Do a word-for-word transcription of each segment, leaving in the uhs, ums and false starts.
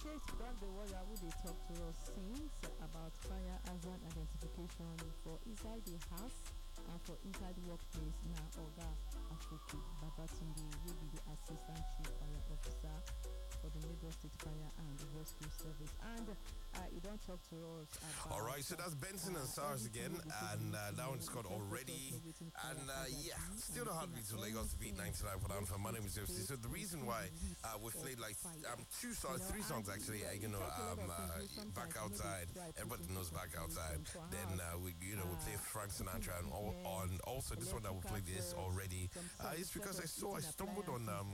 case you don't the warrior who they talk to us sings about fire hazard identification for inside the house and for inside the workplace. Now, Oga Afoki Babatunde will be the assistant chief fire officer for the Lagos State Fire and Rescue Service. And uh, you don't talk to us about... All right, so that's Benson and SARS again, and uh, that one's called Already. And uh, yeah, still the heartbeat to Lagos Beat ninety-nine point nine. My name is F C. So the reason why uh, we played like um, two songs, three songs actually, uh, you know, um, uh, Back Outside, everybody knows Back Outside. Then uh, we, you know, we play Frank Sinatra, and all, on also this one that we played is Already. Uh, it's because I saw, I stumbled on... Um,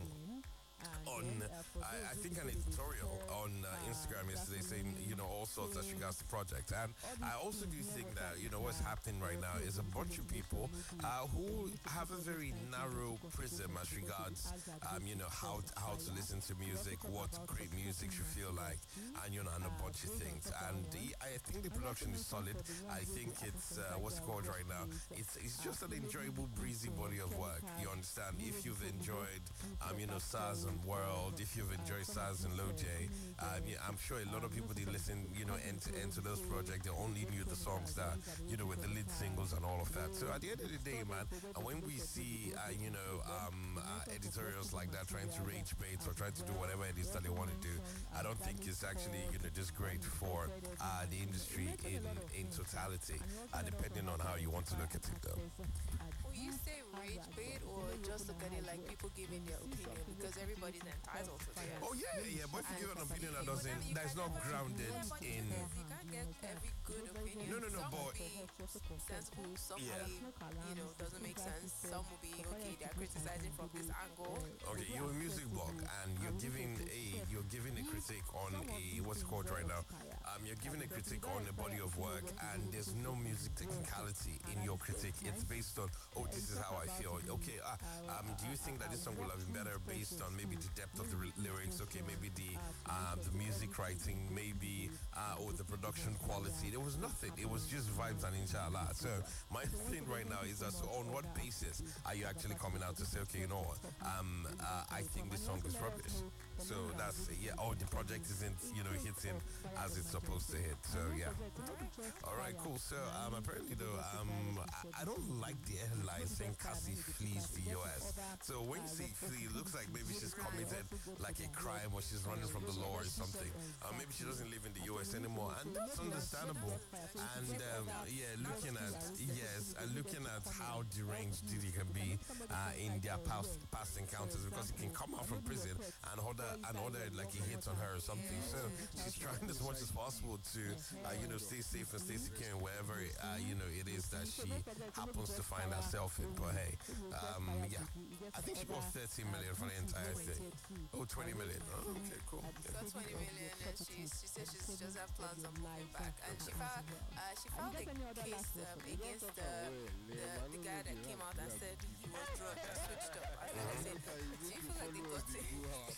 on I, I think an editorial on uh, Instagram yesterday saying, you know, all sorts as regards the project. And I also do think that, you know, what's happening right now is a bunch of people uh, who have a very narrow prism as regards um, you know, how how to listen to music, what great music should feel like, and you know, and a bunch of things. And the, I think the production is solid. I think it's uh, what's it called right now, it's it's just an enjoyable, breezy body of work. You understand? If you've enjoyed um, you know, SARS and World, if you've enjoyed SARS and Loj, um, yeah, I'm sure a lot of people did listen, you know, end to end to those projects. They only knew the songs that, you know, with the lead singles and all of that. So at the end of the day, man, and when we see, uh, you know, um, uh, editorials like that trying to rage bait or trying to do whatever it is that they want to do, I don't think it's actually, you know, just great for uh, the industry in in totality, uh, depending on how you want to look at it, though. Will you say rage bait or just look at it like people giving their opinion, because everybody's entitled to theirs? Oh yeah, yeah, but if you give an opinion that doesn't, that is not grounded in. You can't get every good opinion. No, no, no, some but will be sensible, some yeah. will be, you know, doesn't make sense. Some will be okay. They're criticizing from this angle. Okay, you're a music blog and you're giving a you're giving a critique on a what's it called right now. Um, you're giving a critique on a body of work, and there's no music technicality in your critique. It's based on, oh, this is how I feel. Okay, uh, um, do you think that this song will have been better based on maybe the depth of the lyrics? Okay, maybe the um, the music writing, maybe uh, or the production quality. There was nothing. It was just vibes and inshallah. So my thing right now is that, so on what basis are you actually coming out to say, okay, you know what, um, uh, I think this song is rubbish. So that's, yeah, oh, the project isn't, you know, hitting as it's supposed to hit. So yeah. All right, cool. So um, apparently though, um, I, I don't like the headline saying Cassie flees the U S. So when you see flee, it looks like maybe she's committed like a crime or she's running from the law or something. Uh, maybe she doesn't live in the U S anymore, and that's understandable. And um, yeah, looking at yes, and looking at how deranged Diddy can be uh, in their past past encounters, because he can come out from prison and order and order like he hits on her or something. So she's trying as much as possible to uh, you know, stay safe and stay secure in wherever uh, you know, it is that she happens to find herself in. But hey, um, yeah, I think she got thirty million for the entire thing. Oh, twenty million. Oh, okay, cool. Got twenty million, and she she said she just have plans of moving back. And she filed uh, she filed a case um, against the, the the guy that came out and said he was drugged and switched up. I think I said, do you feel like they got it?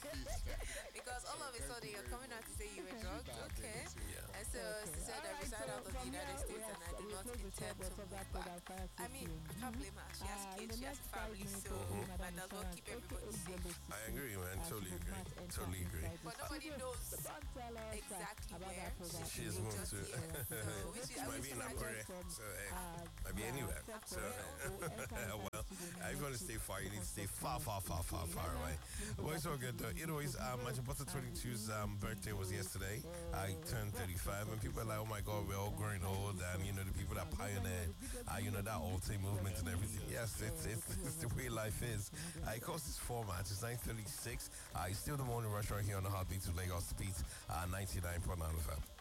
Because all of a sudden you're coming out to say you were drugged, okay? Yeah. And so she said I reside out of the United States and I do not intend to move back. I mean, I can't blame her. She has kids, she has a family, so might as well keep everybody safe. I agree, man. Totally agree. Totally agree. But nobody knows exactly where She is moved to. So, which is, She might be in Akure, so hey, might be anywhere. So well, if you want to stay far, you need to stay far, far, far, far, far away. But it's all good though. You know, it's um, Magic Butter twenty-two's um, birthday was yesterday. I turned thirty-five, and people are like, oh my God, we're all growing old, and you know, the people that pioneered, uh, you know, that Alt movement and everything. Yes, it's it's, it's the way life is. Uh, it costs this format. It's nine thirty-six. Uh, it's still the morning rush right here on the Heartbeat to Lagos Beat, uh, ninety-nine point nine F M.